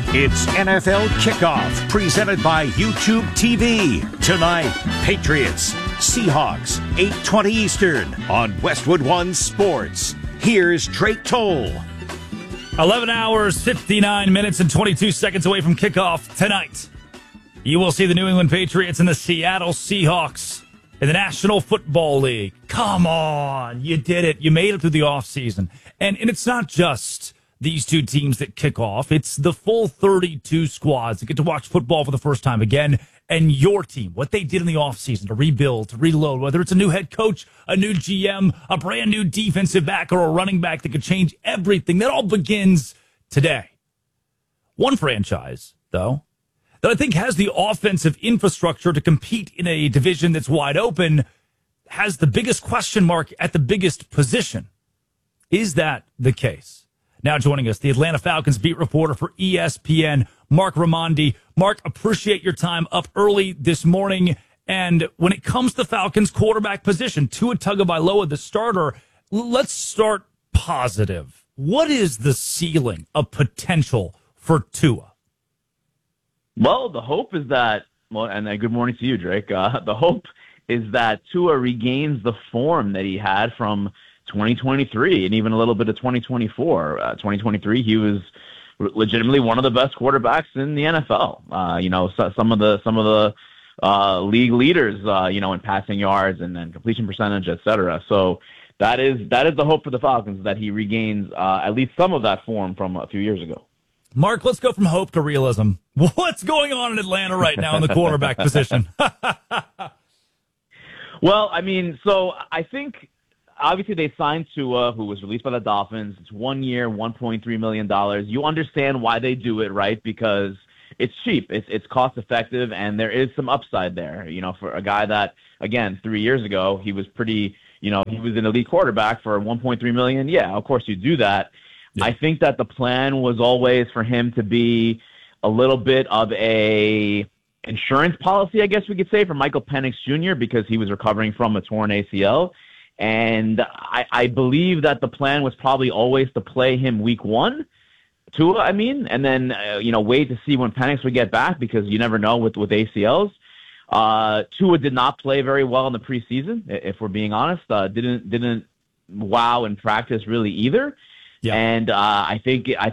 It's NFL Kickoff, presented by YouTube TV. Tonight, Patriots, Seahawks, 8:20 Eastern on Westwood One Sports. Here's Drake Toll. 11 hours, 59 minutes, and 22 seconds away from kickoff tonight. You will see the New England Patriots and the Seattle Seahawks in the National Football League. Come on, you did it. You made it through the offseason. And it's not just these two teams that kick off. It's the full 32 squads that get to watch football for the first time again. And your team, what they did in the offseason to rebuild, to reload, whether it's a new head coach, a new GM, a brand new defensive back, or a running back that could change everything. That all begins today. One franchise, though, that I think has the offensive infrastructure to compete in a division that's wide open, has the biggest question mark at the biggest position. Is that the case? Now joining us, the Atlanta Falcons beat reporter for ESPN, Marc Raimondi. Marc, appreciate your time up early this morning. And when it comes to Falcons quarterback position, Tua Tagovailoa, the starter, let's start positive. What is the ceiling of potential for Tua? Well, the hope is that, and good morning to you, Drake. The hope is that Tua regains the form that he had from 2023 and even a little bit of 2024. 2023, he was legitimately one of the best quarterbacks in the NFL. Some of the league leaders, in passing yards and then completion percentage, et cetera. So that is the hope for the Falcons, that he regains at least some of that form from a few years ago. Marc, let's go from hope to realism. What's going on in Atlanta right now in the quarterback position? Well, so I think obviously they signed Tua, who was released by the Dolphins. It's 1 year, $1.3 million. You understand why they do it, right? Because it's cheap. It's cost effective, and there is some upside there. For a guy that, again, 3 years ago, he was pretty, he was an elite quarterback for $1.3 million. Yeah, of course you do that. Yeah. I think that the plan was always for him to be a little bit of a insurance policy, I guess we could say, for Michael Penix Jr., because he was recovering from a torn ACL. And I believe that the plan was probably always to play him week one, Tua, and then, wait to see when Penix would get back, because you never know with ACLs. Tua did not play very well in the preseason, if we're being honest. Didn't wow in practice really either. Yeah. And I think at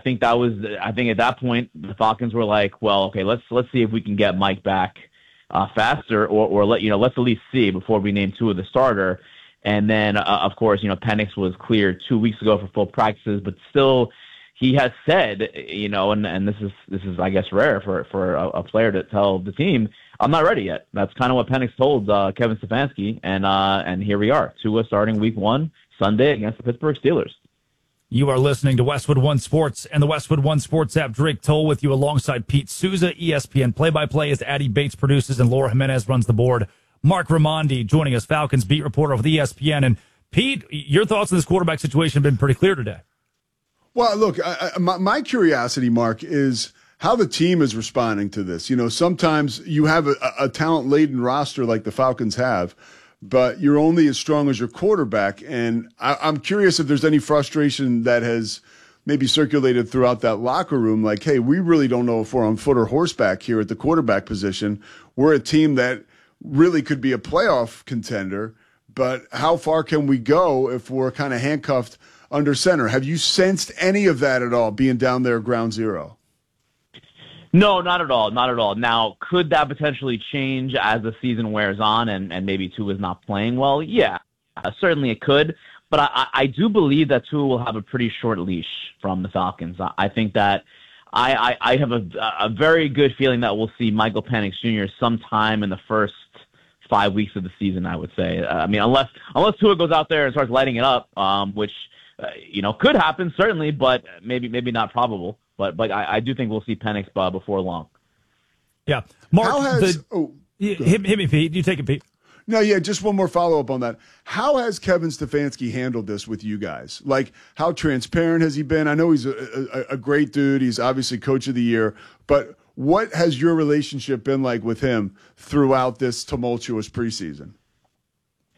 that point the Falcons were like, well, okay, let's see if we can get Mike back faster, or let's at least see before we name Tua the starter. And then of course, Penix was cleared 2 weeks ago for full practices, but still he has said, and this is I guess rare for a player to tell the team, I'm not ready yet. That's kind of what Penix told Kevin Stefanski, and here we are, Tua starting week one Sunday against the Pittsburgh Steelers. You are listening to Westwood One Sports and the Westwood One Sports app. Drake Toll with you alongside Pete Souza. ESPN play-by-play as Addie Bates produces and Laura Jimenez runs the board. Marc Raimondi joining us, Falcons beat reporter for the ESPN. And Pete, your thoughts on this quarterback situation have been pretty clear today. Well, look, my curiosity, Marc, is how the team is responding to this. Sometimes you have a talent-laden roster like the Falcons have, but you're only as strong as your quarterback. And I'm curious if there's any frustration that has maybe circulated throughout that locker room, like, hey, we really don't know if we're on foot or horseback here at the quarterback position. We're a team that really could be a playoff contender, but how far can we go if we're kind of handcuffed under center? Have you sensed any of that at all, being down there at ground zero? No, not at all. Not at all. Now, could that potentially change as the season wears on and maybe Tua is not playing well? Yeah, certainly it could. But I do believe that Tua will have a pretty short leash from the Falcons. I think that I have a very good feeling that we'll see Michael Penix Jr. sometime in the first 5 weeks of the season, I would say. Unless Tua goes out there and starts lighting it up, which could happen, certainly, but maybe not probable. But I do think we'll see Penix before long. Yeah. Marc, hit me, Pete. You take it, Pete. No, yeah, just one more follow-up on that. How has Kevin Stefanski handled this with you guys? Like, how transparent has he been? I know he's a great dude. He's obviously coach of the year. But what has your relationship been like with him throughout this tumultuous preseason?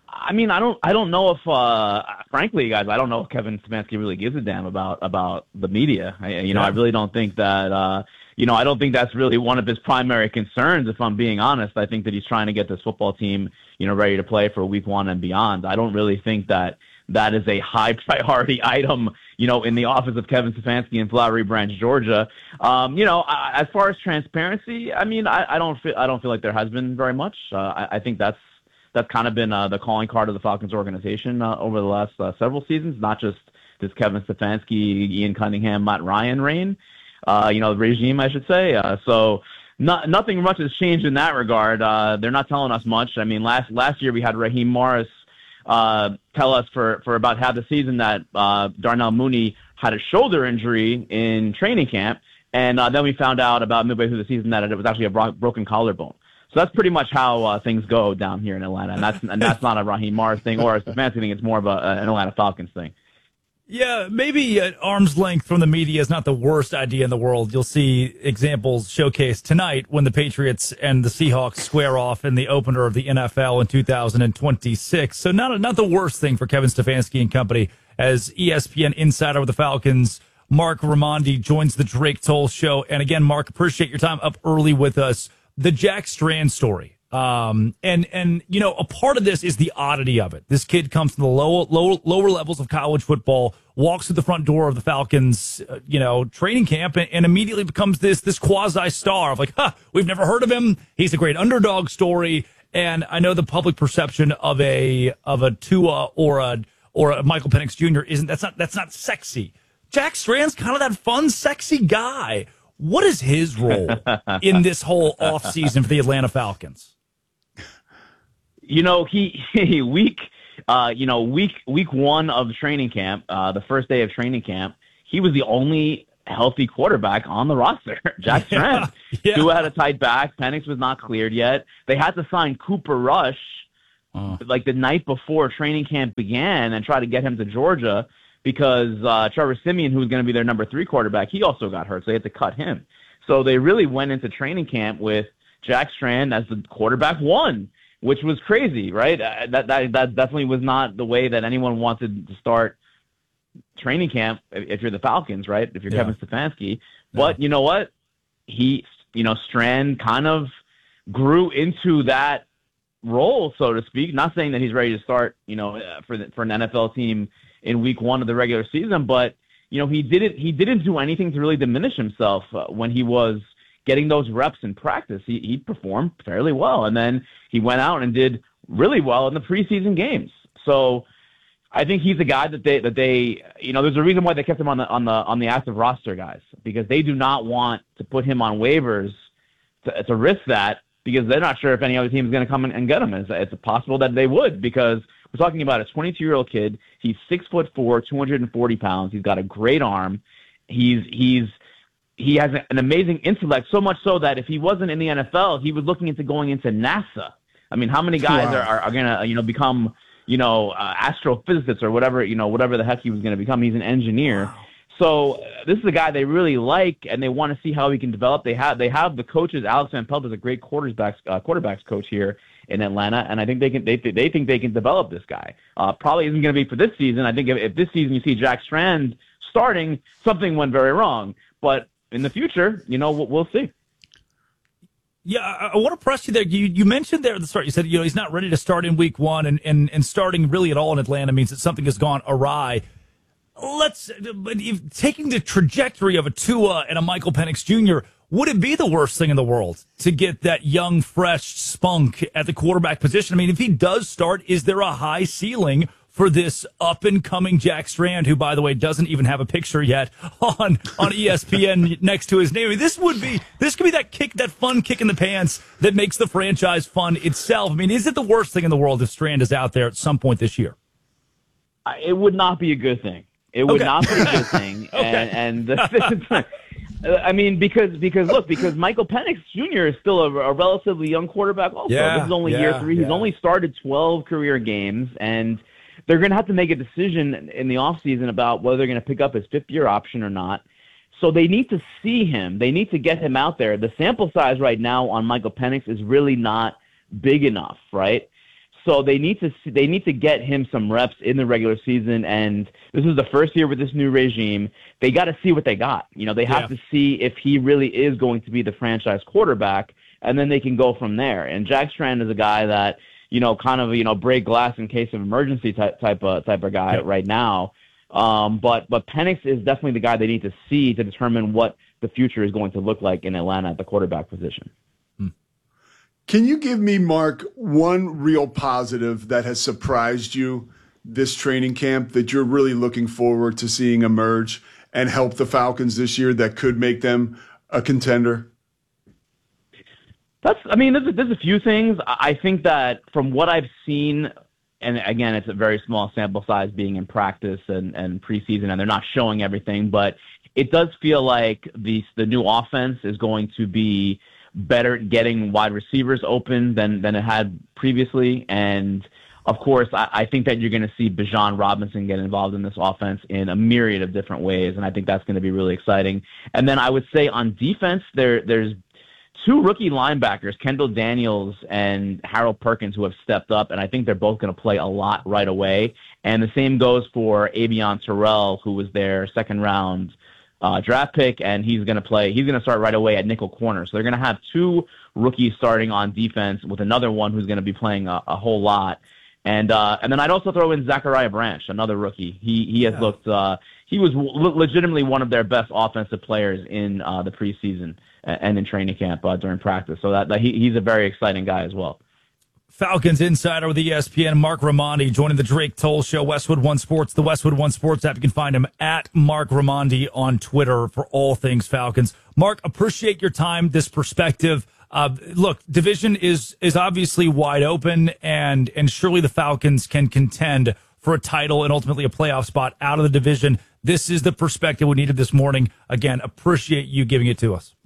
I mean, I don't know if, frankly, guys, I don't know if Kevin Stefanski really gives a damn about the media. I really don't think that, I don't think that's really one of his primary concerns, if I'm being honest. I think that he's trying to get this football team, ready to play for week 1 and beyond. I don't really think that is a high priority item, in the office of Kevin Stefanski in Flowery Branch, Georgia. As far as transparency, I mean, I don't feel like there has been very much. I think that's kind of been the calling card of the Falcons organization over the last several seasons, not just this Kevin Stefanski, Ian Cunningham, Matt Ryan reign, the regime, I should say. So nothing much has changed in that regard. They're not telling us much. I mean, last year we had Raheem Morris tell us for about half the season that Darnell Mooney had a shoulder injury in training camp, and then we found out about midway through the season that it was actually a broken collarbone. So that's pretty much how things go down here in Atlanta, and that's not a Raheem Morris thing or a Stefanski thing. It's more of an Atlanta Falcons thing. Yeah, maybe at arm's length from the media is not the worst idea in the world. You'll see examples showcased tonight when the Patriots and the Seahawks square off in the opener of the NFL in 2026. So not the worst thing for Kevin Stefanski and company, as ESPN insider with the Falcons, Mark Raimondi, joins the Drake Toll Show. And again, Mark, appreciate your time up early with us. The Jack Strand story. And a part of this is the oddity of it. This kid comes from the lower levels of college football, walks through the front door of the Falcons, training camp, and immediately becomes this quasi star of like, we've never heard of him. He's a great underdog story. And I know the public perception of a Tua or a Michael Penix Jr. that's not sexy. Jack Strand's kind of that fun, sexy guy. What is his role in this whole offseason for the Atlanta Falcons? Week 1 of training camp, the first day of training camp, he was the only healthy quarterback on the roster. Jack Strand. Yeah. Tua had a tight back. Penix was not cleared yet. They had to sign Cooper Rush like the night before training camp began and try to get him to Georgia because Trevor Siemian, who was going to be their number 3 quarterback, he also got hurt, so they had to cut him. So they really went into training camp with Jack Strand as the quarterback 1. Which was crazy, right? That definitely was not the way that anyone wanted to start training camp if you're the Falcons, right? If you're Kevin Stefanski. But you know what? Strand kind of grew into that role, so to speak. Not saying that he's ready to start, for an NFL team in week 1 of the regular season, but he didn't do anything to really diminish himself when he was getting those reps in practice. He performed fairly well, and then he went out and did really well in the preseason games. So I think he's a guy that they there's a reason why they kept him on the active roster, guys, because they do not want to put him on waivers to risk that, because they're not sure if any other team is going to come and get him. It's possible that they would, because we're talking about a 22-year-old kid. He's 6'4", 240 pounds. He's got a great arm. He has an amazing intellect, so much so that if he wasn't in the NFL, he was looking into going into NASA. I mean, how many guys are going to, become, astrophysicists or whatever the heck he was going to become? He's an engineer. Wow. So this is a guy they really like, and they want to see how he can develop. They have the coaches. Alex Van Pelt is a great quarterbacks coach here in Atlanta, and I think they think they can develop this guy. Probably isn't going to be for this season. I think if this season you see Jack Strand starting, something went very wrong. But in the future, we'll see. Yeah, I want to press you there. You mentioned there at the start, you said, he's not ready to start in week 1, and starting really at all in Atlanta means that something has gone awry. Taking the trajectory of a Tua and a Michael Penix Jr., would it be the worst thing in the world to get that young, fresh spunk at the quarterback position? I mean, if he does start, is there a high ceiling for this up-and-coming Jack Strand, who, by the way, doesn't even have a picture yet on ESPN next to his name? I mean, this could be that fun kick in the pants that makes the franchise fun itself. I mean, is it the worst thing in the world if Strand is out there at some point this year? It would not be a good thing. It would not be a good thing. And I mean, because Michael Penix Jr. is still a relatively young quarterback also. This is only year 3. He's only started 12 career games, and they're going to have to make a decision in the offseason about whether they're going to pick up his 5th-year option or not. So they need to see him. They need to get him out there. The sample size right now on Michael Penix is really not big enough, right? So they need to get him some reps in the regular season, and this is the first year with this new regime. They got to see what they got. They have to see if he really is going to be the franchise quarterback, and then they can go from there. And Jack Strand is a guy that kind of break glass in case of emergency type of guy right now. But Penix is definitely the guy they need to see to determine what the future is going to look like in Atlanta at the quarterback position. Can you give me, Mark, one real positive that has surprised you this training camp that you're really looking forward to seeing emerge and help the Falcons this year that could make them a contender? There's a few things. I think that from what I've seen, and again, it's a very small sample size being in practice and preseason, and they're not showing everything, but it does feel like the new offense is going to be better at getting wide receivers open than it had previously. And, of course, I think that you're going to see Bijan Robinson get involved in this offense in a myriad of different ways, and I think that's going to be really exciting. And then I would say on defense, there's two rookie linebackers, Kendall Daniels and Harold Perkins, who have stepped up, and I think they're both going to play a lot right away. And the same goes for Avion Terrell, who was their second-round draft pick, and he's going to start right away at nickel corner. So they're going to have two rookies starting on defense with another one who's going to be playing a whole lot. And then I'd also throw in Zachariah Branch, another rookie. He has looked he was legitimately one of their best offensive players in the preseason and in training camp during practice. So that he's a very exciting guy as well. Falcons insider with ESPN, Mark Raimondi, joining the Drake Toll Show, Westwood One Sports, the Westwood One Sports app. You can find him at Mark Raimondi on Twitter for all things Falcons. Mark, appreciate your time, this perspective. Look, division is obviously wide open, and surely the Falcons can contend for a title and ultimately a playoff spot out of the division. This is the perspective we needed this morning. Again, appreciate you giving it to us.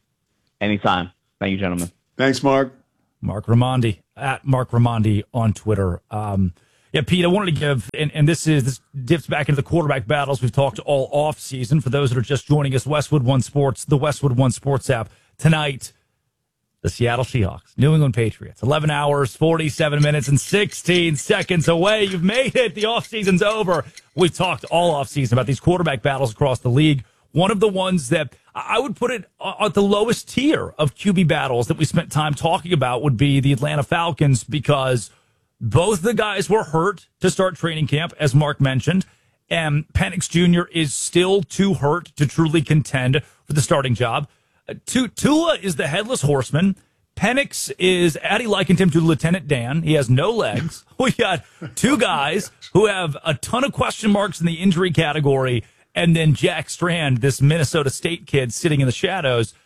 Anytime. Thank you, gentlemen. Thanks, Mark. Mark Raimondi, at Mark Raimondi on Twitter. Pete, I wanted to give, and this dips back into the quarterback battles we've talked all off season. For those that are just joining us, Westwood One Sports, the Westwood One Sports app. Tonight, the Seattle Seahawks, New England Patriots. 11 hours, 47 minutes, and 16 seconds away. You've made it. The off season's over. We've talked all off season about these quarterback battles across the league. One of the ones that I would put it at the lowest tier of QB battles that we spent time talking about would be the Atlanta Falcons, because both the guys were hurt to start training camp, as Mark mentioned, and Penix Jr. is still too hurt to truly contend for the starting job. Tua is the headless horseman. Penix is, Addie likened him to Lieutenant Dan. He has no legs. We got two guys who have a ton of question marks in the injury category, and then Jack Strand, this Minnesota State kid sitting in the shadows.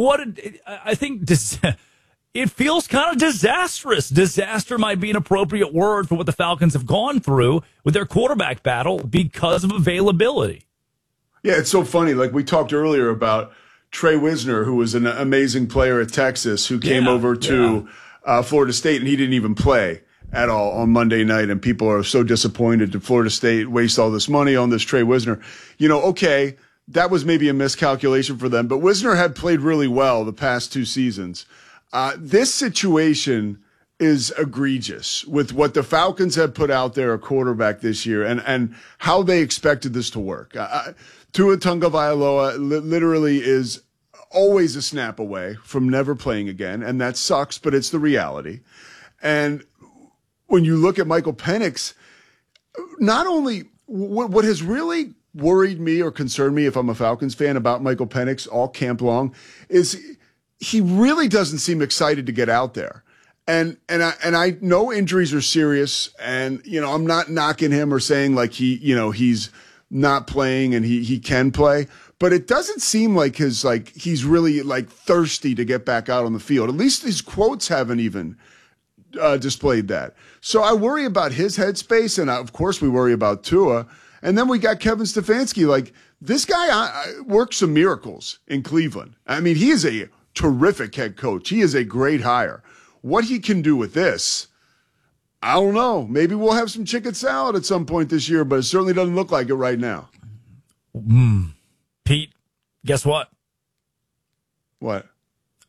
I think it feels kind of disastrous. Disaster might be an appropriate word for what the Falcons have gone through with their quarterback battle because of availability. Yeah, it's so funny. Like we talked earlier about Trey Wisner, who was an amazing player at Texas, who came over to Florida State, and he didn't even play at all on Monday night, and people are so disappointed that Florida State waste all this money on this Trey Wisner. Okay, that was maybe a miscalculation for them, but Wisner had played really well the past two seasons. This situation is egregious with what the Falcons have put out there, a quarterback this year, and how they expected this to work. Tua Tagovailoa literally is always a snap away from never playing again, and that sucks, but it's the reality. And when you look at Michael Penix, not only what has really worried me or concerned me if I'm a Falcons fan about Michael Penix all camp long is he really doesn't seem excited to get out there. And I know injuries are serious, and I'm not knocking him or saying like he's not playing and he can play, but it doesn't seem like he's really thirsty to get back out on the field. At least his quotes haven't even displayed that. So I worry about his headspace, and of course we worry about Tua. And then we got Kevin Stefanski. This guy works some miracles in Cleveland. I mean, he is a terrific head coach. He is a great hire. What he can do with this, I don't know. Maybe we'll have some chicken salad at some point this year, but it certainly doesn't look like it right now. Pete, guess what? What?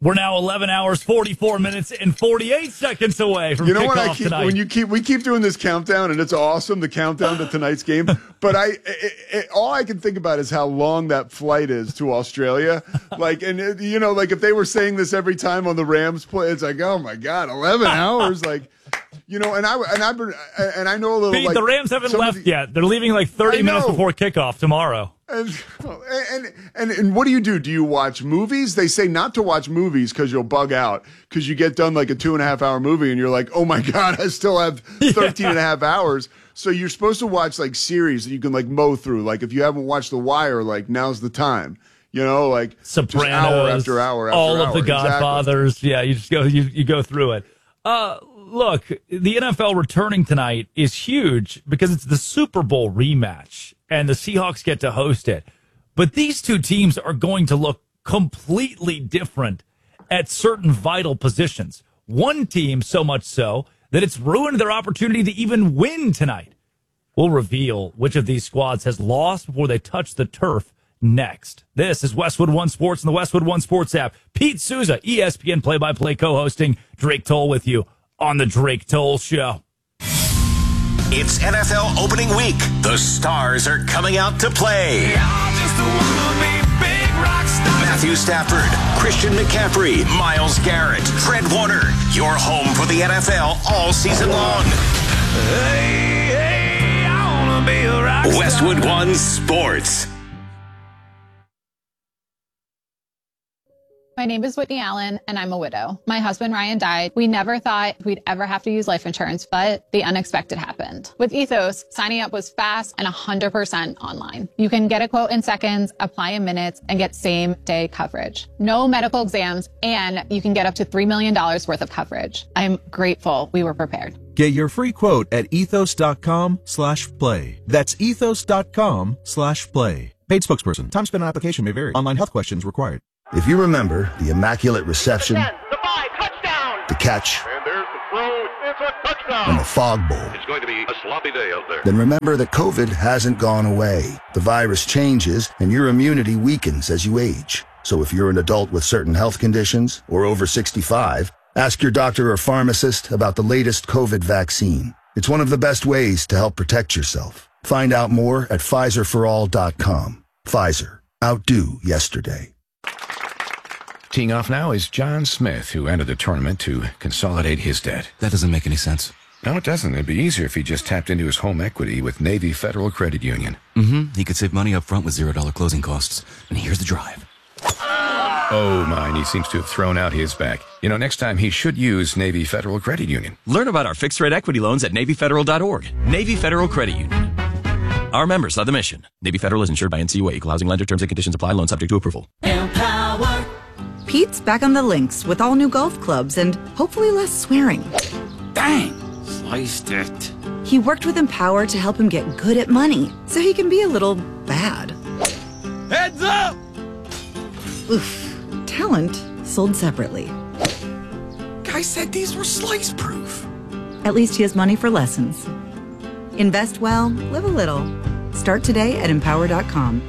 We're now 11 hours, 44 minutes, and 48 seconds away from kickoff tonight. We keep doing this countdown, and it's awesome, the countdown to tonight's game. But all I can think about is how long that flight is to Australia. Like, and if they were saying this every time on the Rams play, it's like, oh my God, 11 hours, like. And I know a little. Pete, the Rams haven't left yet. They're leaving like 30 minutes before kickoff tomorrow. And what do? Do you watch movies? They say not to watch movies because you'll bug out, because you get done like a 2.5 hour movie and you're like, oh my God, I still have 13 and a half hours. So you're supposed to watch like series that you can like mow through. Like if you haven't watched The Wire, like now's the time. Like Sopranos, hour after hour after all hour. of the Godfathers. Exactly. Yeah, you just you go through it. Look, the NFL returning tonight is huge because it's the Super Bowl rematch, and the Seahawks get to host it. But these two teams are going to look completely different at certain vital positions. One team so much so that it's ruined their opportunity to even win tonight. We'll reveal which of these squads has lost before they touch the turf next. This is Westwood One Sports and the Westwood One Sports app. Pete Souza, ESPN play-by-play co-hosting. Drake Toll with you on the Drake Toll Show. It's NFL opening week. The stars are coming out to play. Matthew Stafford, Christian McCaffrey, Myles Garrett, Fred Warner. Your home for the NFL all season long. Hey, I wanna be a rock star. Westwood One Sports. My name is Whitney Allen, and I'm a widow. My husband, Ryan, died. We never thought we'd ever have to use life insurance, but the unexpected happened. With Ethos, signing up was fast and 100% online. You can get a quote in seconds, apply in minutes, and get same-day coverage. No medical exams, and you can get up to $3 million worth of coverage. I'm grateful we were prepared. Get your free quote at ethos.com/play. That's ethos.com/play. Paid spokesperson. Time spent on application may vary. Online health questions required. If you remember the immaculate reception, 10, the 5, touchdown, the catch, and there's the throw, it's a touchdown, and the fog bowl, it's going to be a sloppy day out there. Then remember that COVID hasn't gone away. The virus changes, and your immunity weakens as you age. So if you're an adult with certain health conditions or over 65, ask your doctor or pharmacist about the latest COVID vaccine. It's one of the best ways to help protect yourself. Find out more at PfizerForAll.com. Pfizer. Outdo yesterday. Teeing off now is John Smith, who entered the tournament to consolidate his debt. That doesn't make any sense. No, it doesn't. It'd be easier if he just tapped into his home equity with Navy Federal Credit Union. He could save money up front with $0 closing costs. And here's the drive. Oh, mine. He seems to have thrown out his back. Next time he should use Navy Federal Credit Union. Learn about our fixed-rate equity loans at NavyFederal.org. Navy Federal Credit Union. Our members love the mission. Navy Federal is insured by NCUA. Equal housing lender. Terms and conditions apply. Loan subject to approval. Empower. Pete's back on the links with all new golf clubs and hopefully less swearing. Dang, sliced it. He worked with Empower to help him get good at money so he can be a little bad. Heads up! Oof. Talent sold separately. Guy said these were slice-proof. At least he has money for lessons. Invest well, live a little. Start today at Empower.com.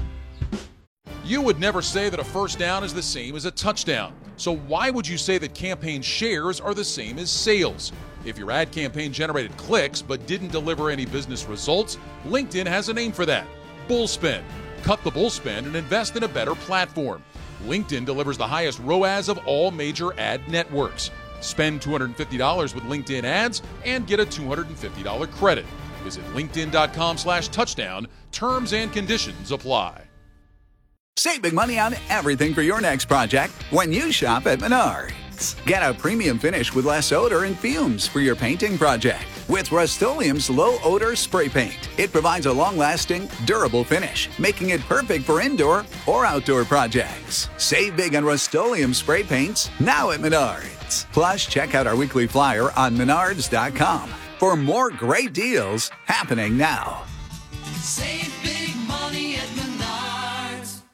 You would never say that a first down is the same as a touchdown. So why would you say that campaign shares are the same as sales? If your ad campaign generated clicks but didn't deliver any business results, LinkedIn has a name for that. Bullspend. Cut the bullspend and invest in a better platform. LinkedIn delivers the highest ROAS of all major ad networks. Spend $250 with LinkedIn ads and get a $250 credit. Visit linkedin.com/touchdown. Terms and conditions apply. Save big money on everything for your next project when you shop at Menards. Get a premium finish with less odor and fumes for your painting project with Rust-Oleum's low-odor spray paint. It provides a long-lasting, durable finish, making it perfect for indoor or outdoor projects. Save big on Rust-Oleum spray paints now at Menards. Plus, check out our weekly flyer on Menards.com for more great deals happening now. Save big money at Menards.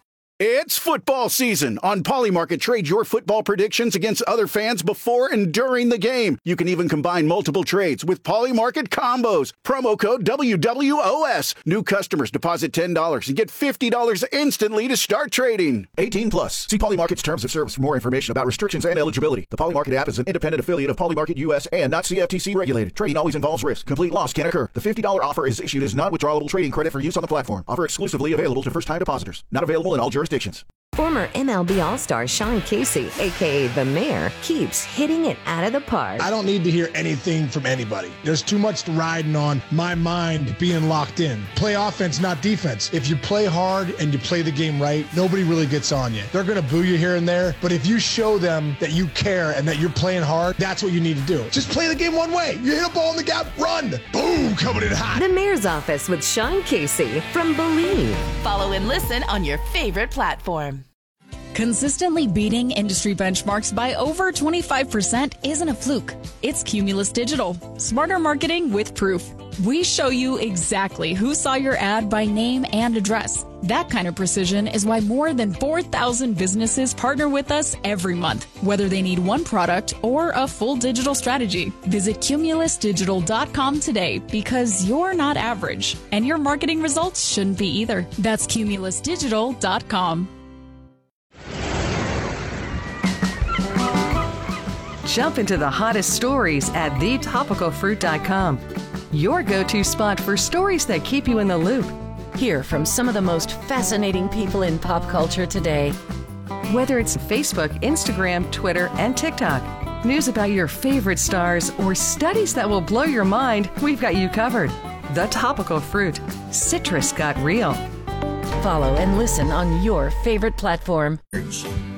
It's football season. On Polymarket, trade your football predictions against other fans before and during the game. You can even combine multiple trades with Polymarket combos. Promo code WWOS. New customers deposit $10 and get $50 instantly to start trading. 18 plus. See Polymarket's terms of service for more information about restrictions and eligibility. The Polymarket app is an independent affiliate of Polymarket US and not CFTC regulated. Trading always involves risk. Complete loss can occur. The $50 offer is issued as non-withdrawable trading credit for use on the platform. Offer exclusively available to first-time depositors. Not available in all jurisdictions. Former MLB All-Star Sean Casey, a.k.a. The Mayor, keeps hitting it out of the park. I don't need to hear anything from anybody. There's too much riding on my mind being locked in. Play offense, not defense. If you play hard and you play the game right, nobody really gets on you. They're going to boo you here and there, but if you show them that you care and that you're playing hard, that's what you need to do. Just play the game one way. You hit a ball in the gap, run. Boom, coming in hot. The Mayor's Office with Sean Casey from Believe. Follow and listen on your favorite platform. Consistently beating industry benchmarks by over 25% isn't a fluke. It's Cumulus Digital. Smarter marketing with proof. We show you exactly who saw your ad by name and address. That kind of precision is why more than 4,000 businesses partner with us every month, whether they need one product or a full digital strategy. Visit cumulusdigital.com today because you're not average, and your marketing results shouldn't be either. That's cumulusdigital.com. Jump into the hottest stories at thetopicalfruit.com. Your go-to spot for stories that keep you in the loop. Hear from some of the most fascinating people in pop culture today. Whether it's Facebook, Instagram, Twitter, and TikTok, news about your favorite stars, or studies that will blow your mind, we've got you covered. The Topical Fruit. Citrus got real. Follow and listen on your favorite platform.